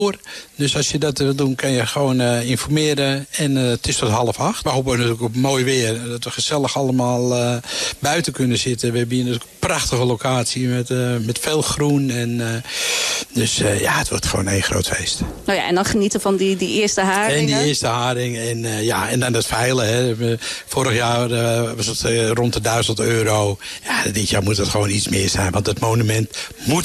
Dus als je dat wil doen, kan je gewoon informeren. En het is tot 7:30. We hopen natuurlijk op mooi weer. Dat we gezellig allemaal buiten kunnen zitten. We hebben hier een prachtige locatie met veel groen. En, dus het wordt gewoon één groot feest. Nou ja, en dan genieten van die eerste haringen. En die eerste haring. En dan het veilen. Hè. Vorig jaar was het rond de €1000. Ja, dit jaar moet het gewoon iets meer zijn. Want het monument moet